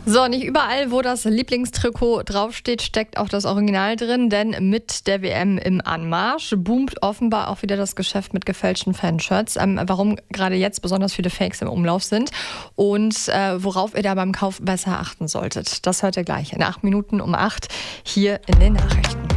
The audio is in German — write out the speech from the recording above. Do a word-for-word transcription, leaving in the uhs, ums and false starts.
So, nicht überall, wo das Lieblingstrikot draufsteht, steckt auch das Original drin, denn mit der W M im Anmarsch boomt offenbar auch wieder das Geschäft mit gefälschten Fanshirts. Ähm, warum gerade jetzt besonders viele Fakes im Umlauf sind und äh, worauf ihr da beim Kauf besser achten solltet, das hört ihr gleich in acht Minuten um acht hier in den Nachrichten.